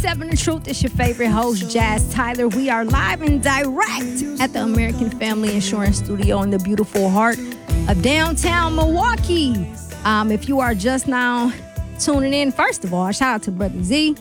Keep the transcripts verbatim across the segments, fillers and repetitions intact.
seven The Truth. It's your favorite host, Jazz Tyler. We are live and direct at the American Family Insurance Studio in the beautiful heart of downtown Milwaukee. Um, if you are just now tuning in, first of all, shout out to Brother Z.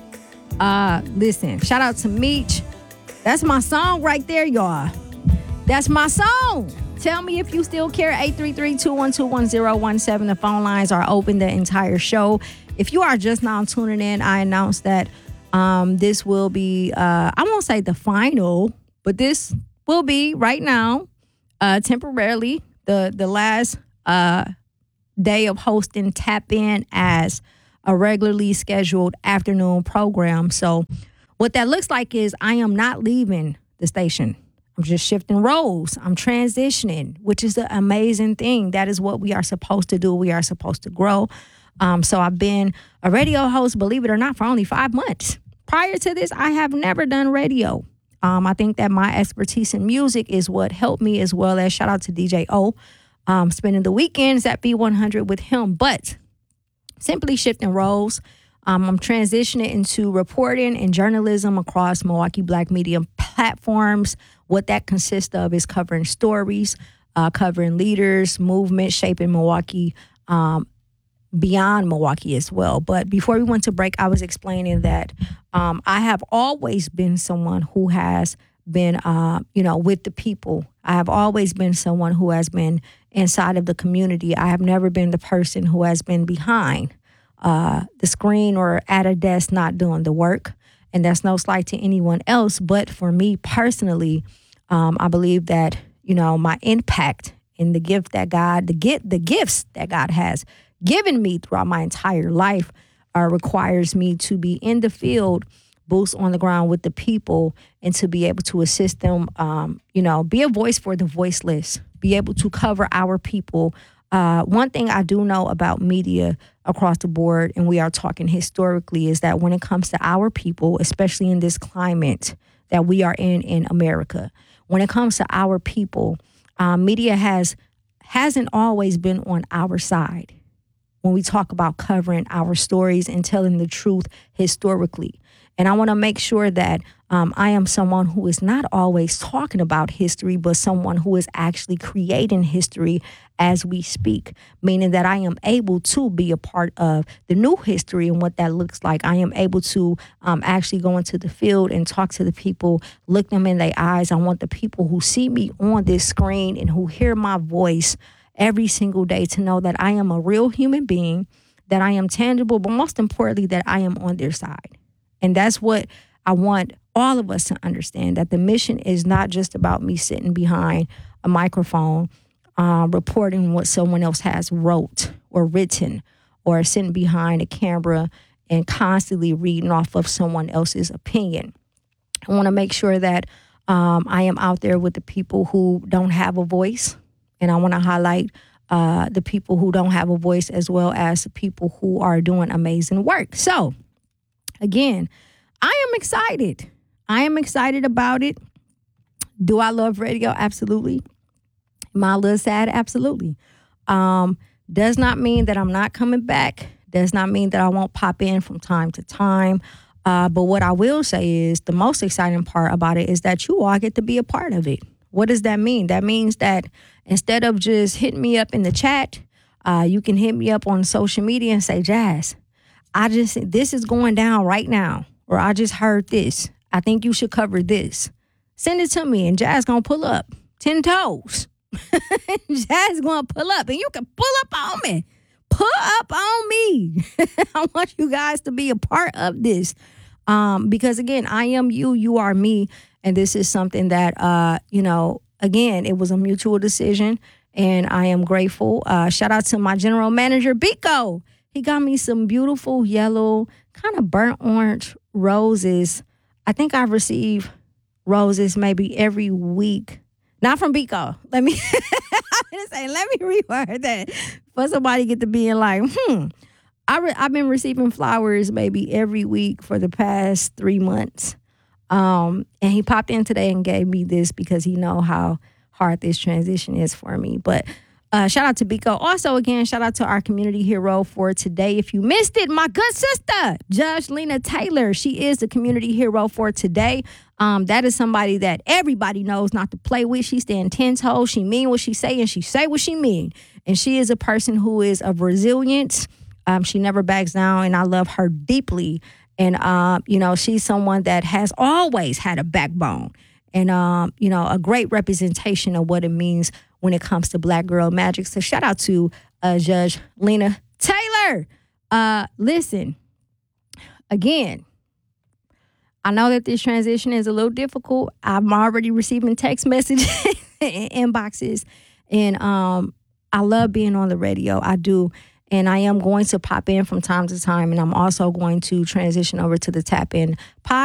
Uh, listen, shout out to Meech. That's my song right there, y'all. That's my song. Tell me if you still care. eight three three, two one two, one zero one seven. The phone lines are open the entire show. If you are just now tuning in, I announced that um, this will be, uh, I won't say the final, but this will be right now, uh, temporarily, the, the last uh, day of hosting Tap In as a regularly scheduled afternoon program. So what that looks like is I am not leaving the station. I'm just shifting roles. I'm transitioning, which is an amazing thing. That is what we are supposed to do. We are supposed to grow. Um, so I've been a radio host, believe it or not, for only five months. Prior to this, I have never done radio. Um, I think that my expertise in music is what helped me, as well as shout out to D J O, um, spending the weekends at B one hundred with him. But simply shifting roles. Um, I'm transitioning into reporting and journalism across Milwaukee Black media platforms. What that consists of is covering stories, uh, covering leaders, movement, shaping Milwaukee, um, beyond Milwaukee as well. But before we went to break, I was explaining that um, I have always been someone who has been, uh, you know, with the people. I have always been someone who has been inside of the community. I have never been the person who has been behind uh, the screen or at a desk not doing the work. And that's no slight to anyone else. But for me personally, um, I believe that, you know, my impact and the gift that God, the get the gifts that God has given me throughout my entire life uh, requires me to be in the field, boots on the ground with the people, and to be able to assist them, um, you know, be a voice for the voiceless, be able to cover our people. Uh, one thing I do know about media across the board, and we are talking historically, is that when it comes to our people, especially in this climate that we are in in America, when it comes to our people, uh, media has, hasn't always been on our side when we talk about covering our stories and telling the truth historically. And I want to make sure that um, I am someone who is not always talking about history, but someone who is actually creating history as we speak, meaning that I am able to be a part of the new history and what that looks like. I am able to um, actually go into the field and talk to the people, look them in their eyes. I want the people who see me on this screen and who hear my voice every single day to know that I am a real human being, that I am tangible, but most importantly, that I am on their side. And that's what I want all of us to understand, that the mission is not just about me sitting behind a microphone, uh, reporting what someone else has wrote or written, or sitting behind a camera and constantly reading off of someone else's opinion. I want to make sure that um, I am out there with the people who don't have a voice. And I want to highlight uh, the people who don't have a voice, as well as the people who are doing amazing work. So, again, I am excited. I am excited about it. Do I love radio? Absolutely. Am I a little sad? Absolutely. Um, does not mean that I'm not coming back. Does not mean that I won't pop in from time to time. Uh, but what I will say is the most exciting part about it is that you all get to be a part of it. What does that mean? That means that instead of just hitting me up in the chat, uh, you can hit me up on social media and say, Jazz, I just, this is going down right now, or I just heard this. I think you should cover this. Send it to me, and Jazz gonna pull up ten toes. Jazz gonna pull up, and you can pull up on me. Pull up on me. I want you guys to be a part of this. Um, because again, I am you, you are me. And this is something that, uh, you know, again, it was a mutual decision, and I am grateful. Uh, shout out to my general manager, Biko. He got me some beautiful yellow, kind of burnt orange roses. I think I receive roses maybe every week. Not from Biko. Let me I'm gonna say, let me reword that. For somebody get to being like, hmm, I re- I've been receiving flowers maybe every week for the past three months. Um, and he popped in today and gave me this because he know how hard this transition is for me. But Uh, shout out to Biko. Also, again, shout out to our community hero for today. If you missed it, my good sister, Judge Lena Taylor. She is the community hero for today. Um, that is somebody that everybody knows not to play with. She stand ten toes. She mean what she say, and she say what she mean. And she is a person who is of resilience. Um, she never backs down, and I love her deeply. And, uh, you know, she's someone that has always had a backbone and, um, you know, a great representation of what it means when it comes to Black Girl Magic. So shout out to uh, Judge Lena Taylor. Uh, listen, again, I know that this transition is a little difficult. I'm already receiving text messages and inboxes. And um, I love being on the radio. I do. And I am going to pop in from time to time. And I'm also going to transition over to the Tap In podcast.